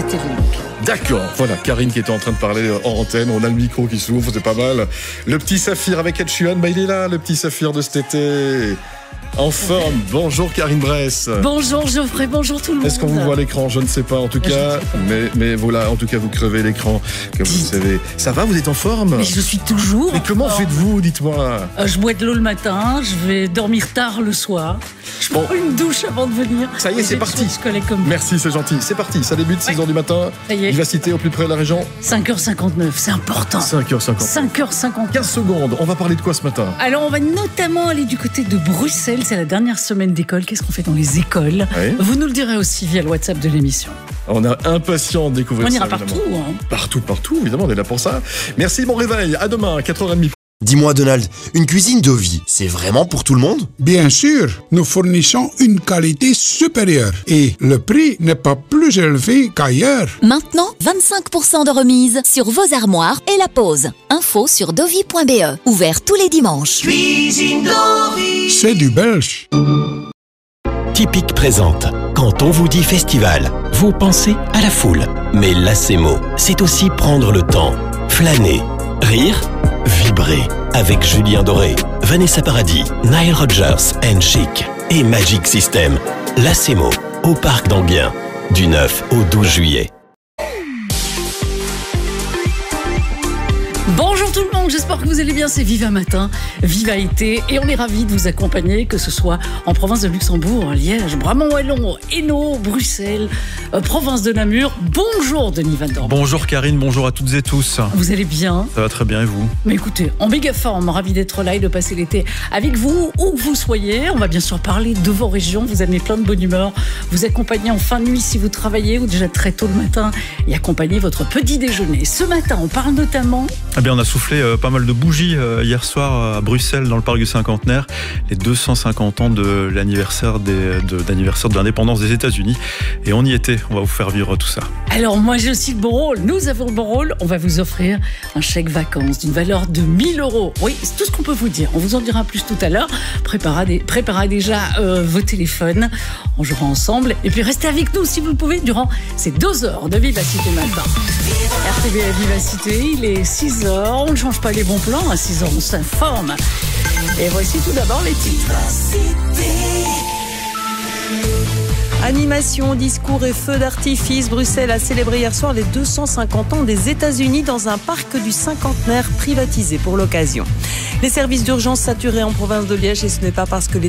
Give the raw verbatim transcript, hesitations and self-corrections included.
la télé. Donc. D'accord, voilà, Karine qui était en train de parler en antenne, on a le micro qui s'ouvre, c'est pas mal. Le petit Saphir avec Ed Sheeran, bah il est là, le petit Saphir de cet été. En forme, bonjour Karine Bress. Bonjour Geoffrey, bonjour tout le monde. Est-ce qu'on vous voit à l'écran? Je ne sais pas en tout cas, mais, mais voilà, en tout cas vous crevez l'écran, comme vous savez. Ça va, vous êtes en forme? Mais je suis toujours. Mais comment faites-vous, dites-moi? euh, Je bois de l'eau le matin, je vais dormir tard le soir. Je prends bon. une douche avant de venir. Ça y est, c'est parti. Comme Merci, c'est gentil. C'est parti, ça débute six heures du matin. Ça y est. Vivacité au plus près de la région. cinq heures cinquante-neuf, c'est important. cinq heures cinquante. cinq heures cinquante. quinze secondes, on va parler de quoi ce matin? Alors, on va notamment aller du côté de Bruxelles. C'est la dernière semaine d'école. Qu'est-ce qu'on fait dans les écoles? Oui. Vous nous le direz aussi via le WhatsApp de l'émission. On a impatient de découvrir ça. On ira ça, partout. Hein. Partout, partout, évidemment, on est là pour ça. Merci, bon réveil. À demain, quatre heures trente. Dis-moi Donald, une cuisine Dovi, c'est vraiment pour tout le monde? Bien sûr, nous fournissons une qualité supérieure et le prix n'est pas plus élevé qu'ailleurs. Maintenant, vingt-cinq pour cent de remise sur vos armoires et la pose. Info sur dovi point b e. Ouvert tous les dimanches. Cuisine Dovi. C'est du belge. Typique présente. Quand on vous dit festival, vous pensez à la foule. Mais Lacemo, c'est aussi prendre le temps, flâner, rire, vibrer avec Julien Doré, Vanessa Paradis, Nile Rodgers and Chic et Magic System. Lacemo, au Parc d'Anguien, du neuf au douze juillet. Bonjour tout le monde, j'espère que vous allez bien, c'est Viva Matin, Viva Été, et on est ravis de vous accompagner, que ce soit en province de Luxembourg, Liège, Bramont-Wallon, Hainaut, Bruxelles, euh, province de Namur. Bonjour Denis Van Dorp. Bonjour Karine, bonjour à toutes et tous. Vous allez bien? Ça va très bien et vous? Mais écoutez, en méga forme, ravi d'être là et de passer l'été avec vous, où que vous soyez. On va bien sûr parler de vos régions, vous amener plein de bonne humeur, vous accompagner en fin de nuit si vous travaillez ou déjà très tôt le matin et accompagner votre petit déjeuner. Ce matin, on parle notamment... Eh bien, on a soufflé euh, pas mal de bougies euh, hier soir à Bruxelles, dans le parc du cinquantenaire, les deux cent cinquante ans de l'anniversaire, des, de, d'anniversaire de l'indépendance des États-Unis. Et on y était, on va vous faire vivre tout ça. Alors, moi, j'ai aussi le bon rôle. Nous avons le bon rôle. On va vous offrir un chèque vacances d'une valeur de mille euros. Oui, c'est tout ce qu'on peut vous dire. On vous en dira plus tout à l'heure. Préparez, des, préparez déjà euh, vos téléphones. On jouera ensemble. Et puis, restez avec nous si vous le pouvez durant ces deux heures de Vivacité matin. R T B à Vivacité, il est six heures. On ne change pas les bons plans. À six heures, on s'informe. Et voici tout d'abord les titres. Animation, discours et feux d'artifice. Bruxelles a célébré hier soir les deux cent cinquante ans des États-Unis dans un parc du cinquantenaire privatisé pour l'occasion. Les services d'urgence saturés en province de Liège, et ce n'est pas parce que les